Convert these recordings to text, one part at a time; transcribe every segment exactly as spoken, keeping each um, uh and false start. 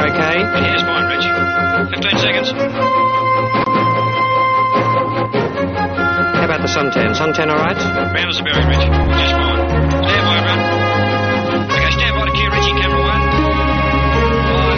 okay? Yes, fine, Rich. Fifteen seconds. How about the suntan? Suntan all right? Round as a berry, Rich. Just fine. Stand by, run. Okay, stand by to cue, Richie. Camera one. Five,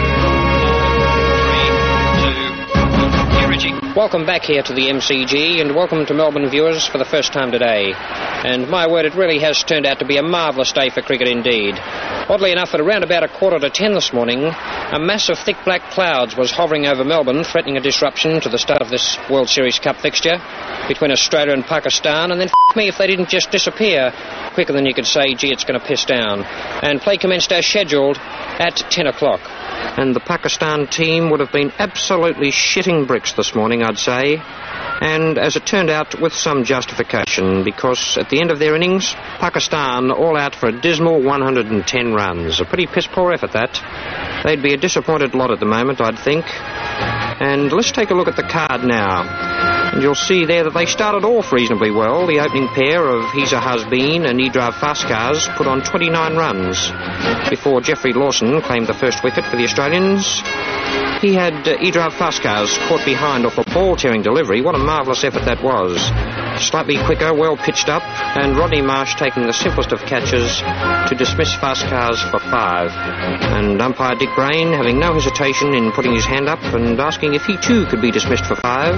four, three, two, one. Cue, Richie. Welcome back here to the M C G, and welcome to Melbourne viewers for the first time today. And my word, it really has turned out to be a marvellous day for cricket indeed. Oddly enough, at around about a quarter to ten this morning, a mass of thick black clouds was hovering over Melbourne, threatening a disruption to the start of this World Series Cup fixture between Australia and Pakistan, and then f*** me if they didn't just disappear quicker than you could say, gee, it's going to piss down. And play commenced as scheduled at ten o'clock. And the Pakistan team would have been absolutely shitting bricks this morning, I'd say. And as it turned out, with some justification, because at the end of their innings, Pakistan all out for a dismal one hundred ten runs. A pretty piss-poor effort, that. They'd be a disappointed lot at the moment, I'd think. And let's take a look at the card now. And you'll see there that they started off reasonably well. The opening pair of Hiza Hasbeen and Edrav Faskars put on twenty-nine runs before Geoffrey Lawson claimed the first wicket for the Australians. He had uh, Edrav Faskars caught behind off a ball-tearing delivery. What a marvellous effort that was. Slightly quicker, well pitched up, and Rodney Marsh taking the simplest of catches to dismiss Faskars for five. And umpire Dick Brain having no hesitation in putting his hand up and asking if he too could be dismissed for five,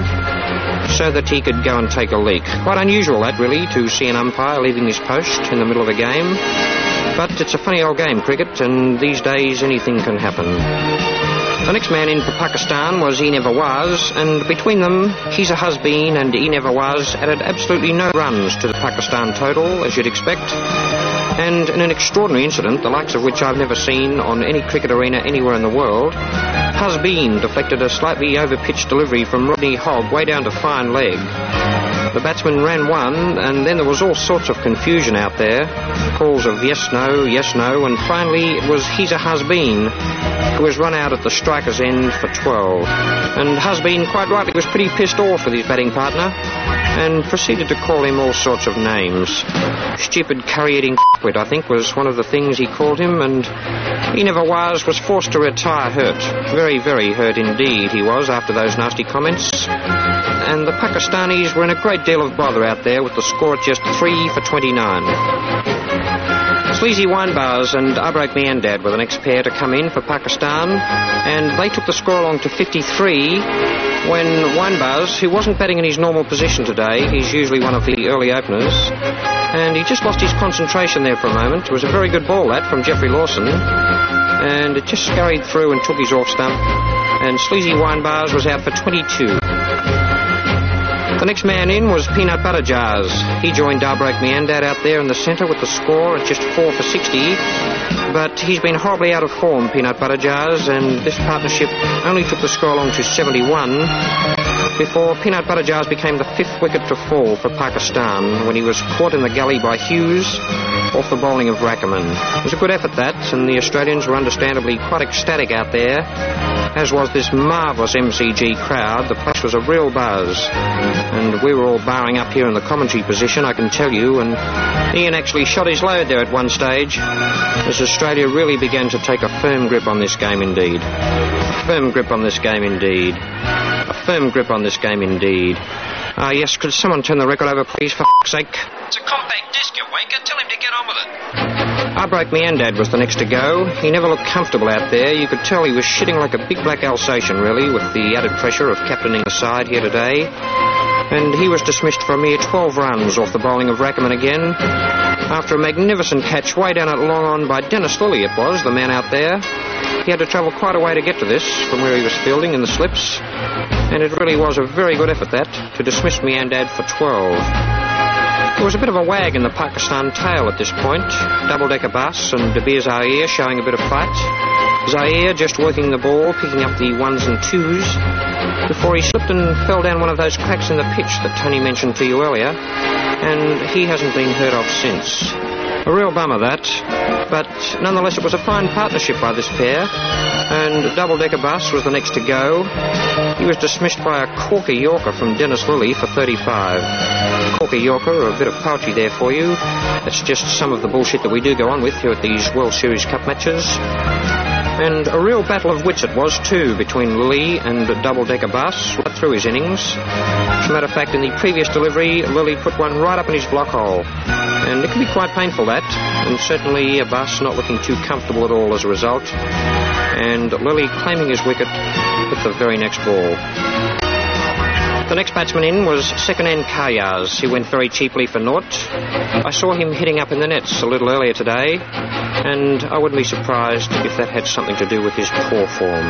so that he could go and take a leak. Quite unusual, that, really, to see an umpire leaving his post in the middle of a game. But it's a funny old game, cricket, and these days anything can happen. The next man in for Pakistan was E. Never Was, and between them, Hiza Hasbeen and E. Never Was added absolutely no runs to the Pakistan total, as you'd expect. And in an extraordinary incident, the likes of which I've never seen on any cricket arena anywhere in the world, Hasbeen deflected a slightly over-pitched delivery from Rodney Hogg way down to fine leg. The batsman ran one, and then there was all sorts of confusion out there. Calls of yes, no, yes, no, and finally it was Hiza Hasbeen who was run out at the striker's end for twelve. And Hasbeen, quite rightly, was pretty pissed off with his batting partner and proceeded to call him all sorts of names. Stupid curry-eating f***wit, I think, was one of the things he called him, and he never was, was forced to retire hurt. Very, very hurt indeed he was after those nasty comments. And the Pakistanis were in a great deal of bother out there with the score at just three for twenty-nine. Sleazy Winebars and Abrak Miandad were the next pair to come in for Pakistan, and they took the score along to fifty-three when Winebars, who wasn't batting in his normal position today, he's usually one of the early openers, and he just lost his concentration there for a moment. It was a very good ball, that, from Geoffrey Lawson, and it just scurried through and took his off stump, and Sleazy Winebars was out for twenty-two. The next man in was Peanut Butter Jars. He joined Darbrak Miandad out there in the centre with the score at just four for sixty. But he's been horribly out of form, Peanut Butter Jars, and this partnership only took the score along to seventy-one before Peanut Butter Jars became the fifth wicket to fall for Pakistan when he was caught in the gully by Hughes off the bowling of Rackerman. It was a good effort, that, and the Australians were understandably quite ecstatic out there, as was this marvellous M C G crowd. The place was a real buzz, and we were all bowing up here in the commentary position, I can tell you, and Ian actually shot his load there at one stage, as Australia really began to take a firm grip on this game indeed. A firm grip on this game indeed. A firm grip on this game indeed. Ah, uh, yes, could someone turn the record over, please, for f***'s sake? It's a compact disc, you wanker. Tell him to get on with it. Abrak Miandad was the next to go. He never looked comfortable out there. You could tell he was shitting like a big black Alsatian, really, with the added pressure of captaining the side here today. And he was dismissed for a mere twelve runs off the bowling of Rackerman again, after a magnificent catch way down at long on by Dennis Lilly, it was, the man out there. He had to travel quite a way to get to this from where he was fielding in the slips, and it really was a very good effort, that, to dismiss Miandad for twelve. There was a bit of a wag in the Pakistan tail at this point. Double-decker Bass and Dabir Zaire showing a bit of fight. Zaire just working the ball, picking up the ones and twos, before he slipped and fell down one of those cracks in the pitch that Tony mentioned to you earlier, and he hasn't been heard of since. A real bummer, that, but nonetheless it was a fine partnership by this pair, and Double-decker Bass was the next to go. He was dismissed by a corker Yorker from Dennis Lilly for thirty-five. Corker Yorker, a bit of poetry there for you. That's just some of the bullshit that we do go on with here at these World Series Cup matches. And a real battle of wits it was, too, between Lilly and Double-Decker Bus right through his innings. As a matter of fact, in the previous delivery, Lilly put one right up in his block hole. And it can be quite painful, that. And certainly a Bus not looking too comfortable at all as a result. And Lilly claiming his wicket with the very next ball. The next batsman in was Sekanen Kayas. He went very cheaply for naught. I saw him hitting up in the nets a little earlier today, and I wouldn't be surprised if that had something to do with his poor form.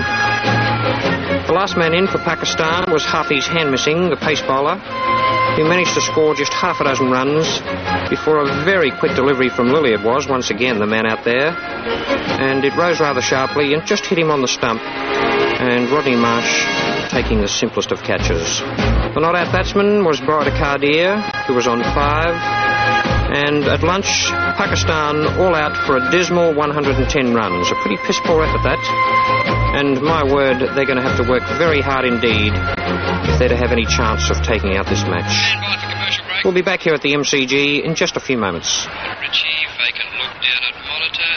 The last man in for Pakistan was Hafiz Handmissing, the pace bowler, who managed to score just half a dozen runs before a very quick delivery from Lilly it was, once again the man out there, and it rose rather sharply and just hit him on the stump, and Rodney Marsh taking the simplest of catches. The not-out batsman was Borada Kadir, who was on five, and at lunch, Pakistan all out for a dismal one hundred ten runs. A pretty piss-poor effort, that. And my word, they're going to have to work very hard indeed if they're to have any chance of taking out this match. Stand by for commercial break. We'll be back here at the M C G in just a few moments. Richie, if they can look down at monitor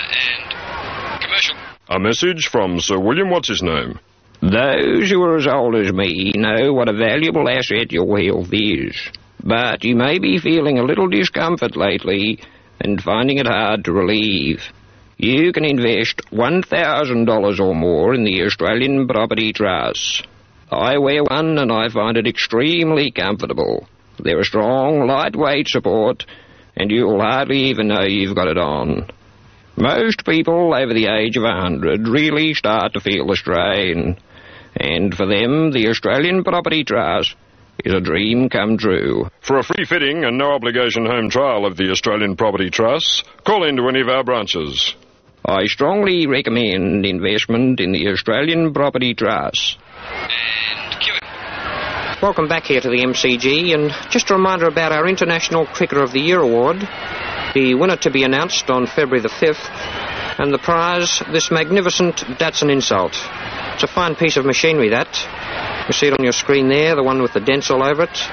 and commercial. A message from Sir William What's-His-Name. Those who are as old as me know what a valuable asset your health is. But you may be feeling a little discomfort lately and finding it hard to relieve. You can invest one thousand dollars or more in the Australian Property Trust. I wear one and I find it extremely comfortable. They're a strong, lightweight support, and you'll hardly even know you've got it on. Most people over the age of one hundred really start to feel the strain. And for them, the Australian Property Trust is a dream come true. For a free fitting and no obligation home trial of the Australian Property Trust, call in to any of our branches. I strongly recommend investment in the Australian Property Trust. And cue it. Welcome back here to the M C G, and just a reminder about our International Cricketer of the Year award. The winner to be announced on February the fifth, and the prize, this magnificent Datsun Insult. It's a fine piece of machinery, that. You see it on your screen there, the one with the dents all over it,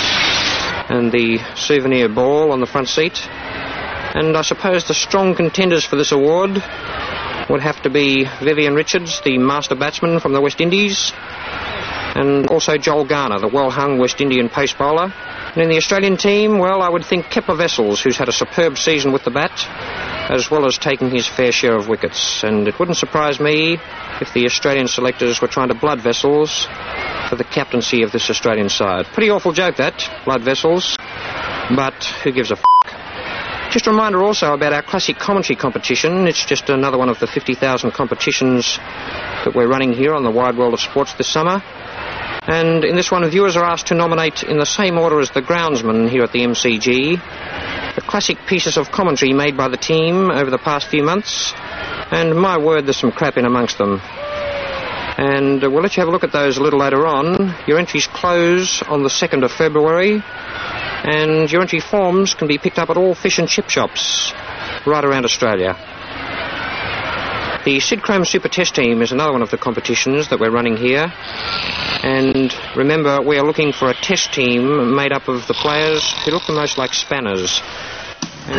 and the souvenir ball on the front seat. And I suppose the strong contenders for this award would have to be Vivian Richards, the master batsman from the West Indies, and also Joel Garner, the well-hung West Indian pace bowler. And in the Australian team, well, I would think Kepler Wessels, who's had a superb season with the bat, as well as taking his fair share of wickets. And it wouldn't surprise me if the Australian selectors were trying to blood Wessels for the captaincy of this Australian side. Pretty awful joke, that, blood Wessels, but who gives a f***? Just a reminder also about our classic commentary competition. It's just another one of the fifty thousand competitions that we're running here on the wide world of sports this summer. And in this one, viewers are asked to nominate in the same order as the groundsman here at the M C G the classic pieces of commentary made by the team over the past few months. And my word, there's some crap in amongst them. And uh, we'll let you have a look at those a little later on. Your entries close on the second of February, and your entry forms can be picked up at all fish and chip shops right around Australia. The Sid Chrome Super Test Team is another one of the competitions that we're running here. And remember, we are looking for a test team made up of the players who look the most like spanners.